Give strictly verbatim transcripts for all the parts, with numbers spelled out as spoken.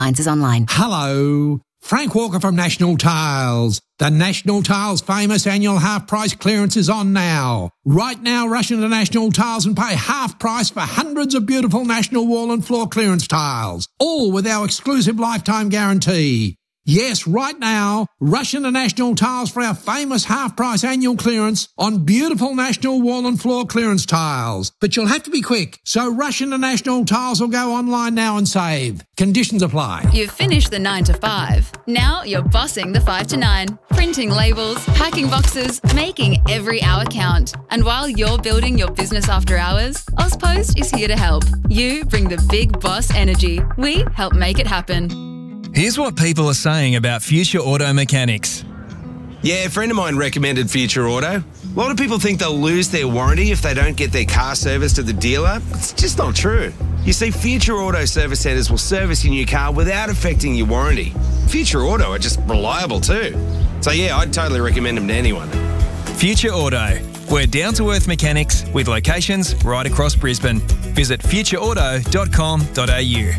Heinz is online. Hello, Frank Walker from National Tiles. The National Tiles famous annual half price clearance is on now. Right now, rush into National Tiles and pay half price for hundreds of beautiful National wall and floor clearance tiles, all with our exclusive lifetime guarantee. Yes, right now, rush into National Tiles for our famous half-price annual clearance on beautiful National wall and floor clearance tiles. But you'll have to be quick, so rush into National Tiles or go online now and save. Conditions apply. You've finished the nine to five. Now you're bossing the five to nine. Printing labels, packing boxes, making every hour count. And while you're building your business after hours, AusPost is here to help. You bring the big boss energy. We help make it happen. Here's what people are saying about Future Auto Mechanics. Yeah, a friend of mine recommended Future Auto. A lot of people think they'll lose their warranty if they don't get their car serviced at the dealer. It's just not true. You see, Future Auto service centres will service your new car without affecting your warranty. Future Auto are just reliable too. So yeah, I'd totally recommend them to anyone. Future Auto. We're down-to-earth mechanics with locations right across Brisbane. Visit future auto dot com dot a u.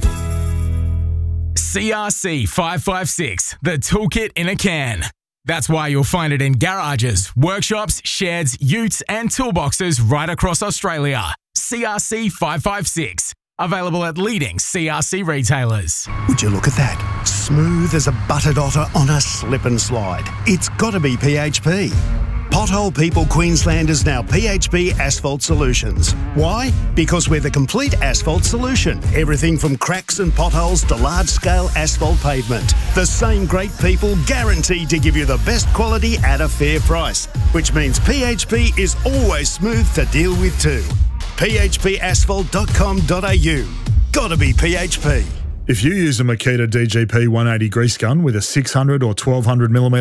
C R C five five six, the toolkit in a can. That's why you'll find it in garages, workshops, sheds, utes and toolboxes right across Australia. C R C five five six, available at leading C R C retailers. Would you look at that? Smooth as a buttered otter on a slip and slide. It's got to be P H P. Pothole People Queensland is now P H P Asphalt Solutions. Why? Because we're the complete asphalt solution. Everything from cracks and potholes to large-scale asphalt pavement. The same great people guaranteed to give you the best quality at a fair price, which means P H P is always smooth to deal with too. p h p asphalt dot com dot a u. Gotta be P H P. If you use a Makita D G P one eighty grease gun with a six hundred or twelve hundred millimetre